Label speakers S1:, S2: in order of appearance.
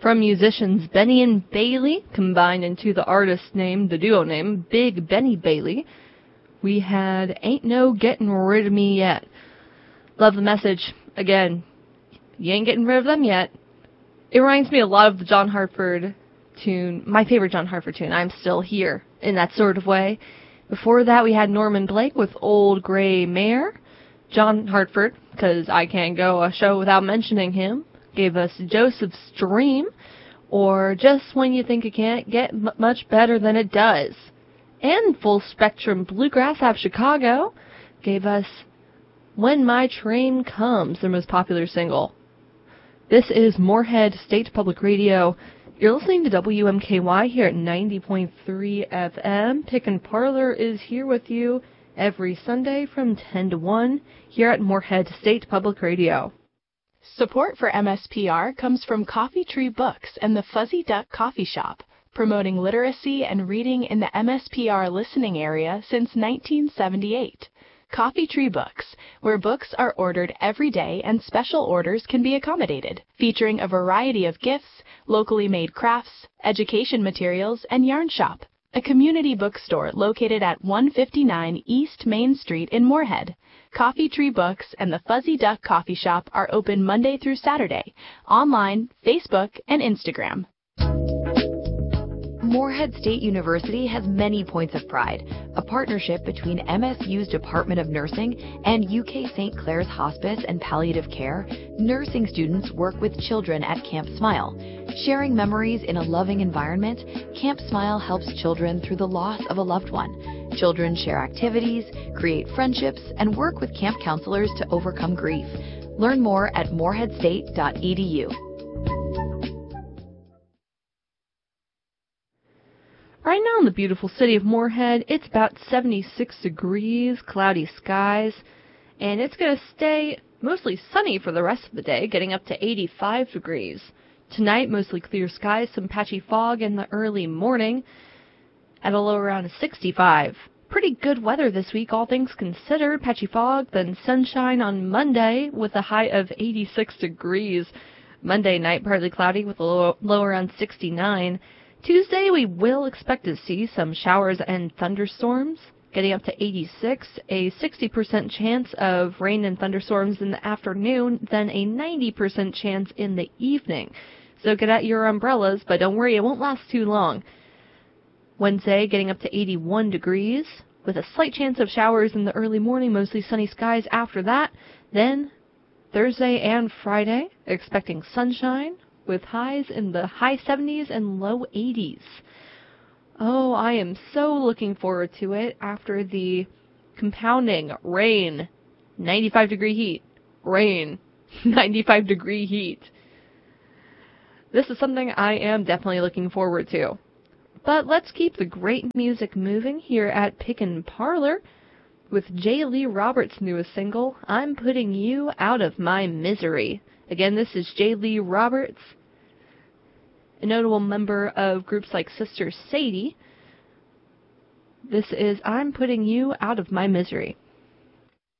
S1: From musicians Benny and Bailey, combined into the artist name, the duo name, Big Benny Bailey, we had Ain't No Getting Rid of Me Yet. Love the message. Again, you ain't getting rid of them yet. It reminds me a lot of the John Hartford tune, my favorite John Hartford tune, I'm Still Here, in that sort of way. Before that, we had Norman Blake with Old Gray Mare. John Hartford, because I can't go a show without mentioning him, gave us Joseph's Dream, or Just When You Think It Can't Get Much Better Than It Does. And Full Spectrum Bluegrass out of Chicago gave us When My Train Comes, their most popular single. This is Moorhead State Public Radio. You're listening to WMKY here at 90.3 FM. Pickin' Parlor is here with you every Sunday from 10 to 1 here at Moorhead State Public Radio.
S2: Support for MSPR comes from Coffee Tree Books and the Fuzzy Duck Coffee Shop, promoting literacy and reading in the MSPR listening area since 1978. Coffee Tree Books, where books are ordered every day and special orders can be accommodated, featuring a variety of gifts, locally made crafts, education materials, and yarn shop. A community bookstore located at 159 East Main Street in Moorhead. Coffee Tree Books and the Fuzzy Duck Coffee Shop are open Monday through Saturday, online, Facebook, and Instagram.
S3: Moorhead State University has many points of pride, a partnership between MSU's Department of Nursing and UK St. Clair's Hospice and Palliative Care. Nursing students work with children at Camp Smile. Sharing memories in a loving environment, Camp Smile helps children through the loss of a loved one. Children share activities, create friendships, and work with camp counselors to overcome grief. Learn more at moorheadstate.edu.
S1: Right now in the beautiful city of Moorhead, it's about 76 degrees, cloudy skies, and it's going to stay mostly sunny for the rest of the day, getting up to 85 degrees. Tonight, mostly clear skies, some patchy fog in the early morning, at a low around 65. Pretty good weather this week, all things considered. Patchy fog, then sunshine on Monday with a high of 86 degrees. Monday night, partly cloudy with a low around 69. Tuesday, we will expect to see some showers and thunderstorms, getting up to 86, a 60% chance of rain and thunderstorms in the afternoon, then a 90% chance in the evening. So get out your umbrellas, but don't worry, it won't last too long. Wednesday, getting up to 81 degrees, with a slight chance of showers in the early morning, mostly sunny skies after that. Then Thursday and Friday, expecting sunshine, with highs in the high 70s and low 80s. Oh, I am so looking forward to it after the compounding rain, 95-degree heat, rain, 95-degree heat. This is something I am definitely looking forward to. But let's keep the great music moving here at Pickin' Parlor with J. Lee Roberts' newest single, I'm Putting You Out of My Misery. Again, this is J. Lee Roberts, a notable member of groups like Sister Sadie. This is I'm Putting You Out of My Misery.